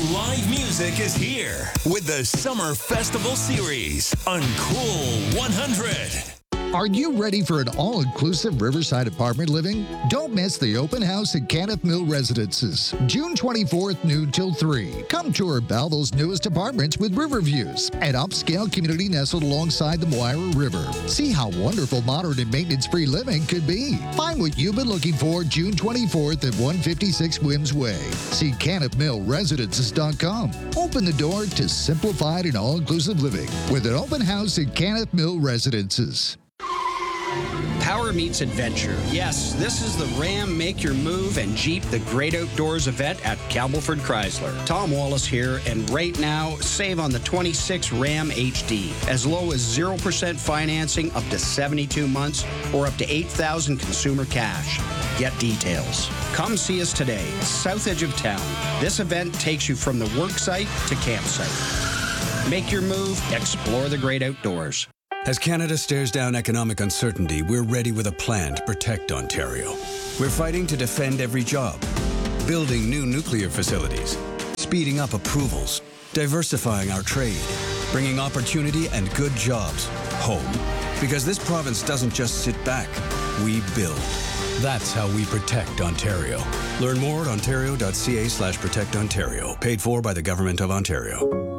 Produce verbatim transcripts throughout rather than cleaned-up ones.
Live music is here with the Summer Festival Series on Cool one hundred. Are you ready for an all-inclusive riverside apartment living? Don't miss the open house at Kenneth Mill Residences, June twenty-fourth, noon till three. Come tour Belleville's newest apartments with river views, an upscale community nestled alongside the Moira River. See how wonderful modern and maintenance-free living could be. Find what you've been looking for June twenty-fourth at one fifty-six Wims Way. See kenneth mill residences dot com. Open the door to simplified and all-inclusive living with an open house at Kenneth Mill Residences. Power meets adventure. Yes, this is the Ram Make Your Move and Jeep The Great Outdoors event at Campbellford Chrysler. Tom Wallace here, and right now, save on the twenty-six Ram H D. As low as zero percent financing up to seventy-two months or up to eight thousand dollars consumer cash. Get details. Come see us today, south edge of town. This event takes you from the work site to campsite. Make your move, explore the great outdoors. As Canada stares down economic uncertainty, we're ready with a plan to protect Ontario. We're fighting to defend every job, building new nuclear facilities, speeding up approvals, diversifying our trade, bringing opportunity and good jobs home. Because this province doesn't just sit back, we build. That's how we protect Ontario. Learn more at ontario.ca slash protect Ontario. Paid for by the Government of Ontario.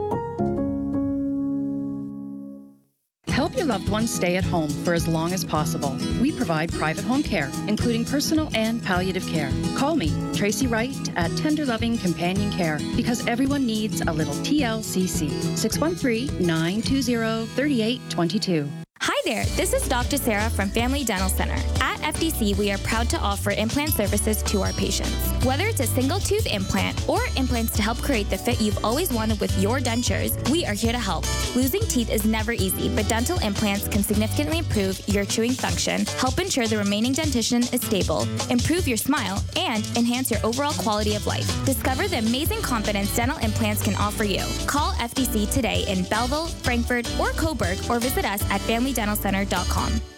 Help your loved ones stay at home for as long as possible. We provide private home care, including personal and palliative care. Call me, Tracy Wright, at Tender Loving Companion Care, because everyone needs a little T L C C. six one three, nine two zero, three eight two two. Hi there, this is Doctor Sarah from Family Dental Center. At F D C, we are proud to offer implant services to our patients. Whether it's a single tooth implant or implants to help create the fit you've always wanted with your dentures, we are here to help. Losing teeth is never easy, but dental implants can significantly improve your chewing function, help ensure the remaining dentition is stable, improve your smile, and enhance your overall quality of life. Discover the amazing confidence dental implants can offer you. Call F D C today in Belleville, Frankfurt, or Cobourg, or visit us at family dental center dot com.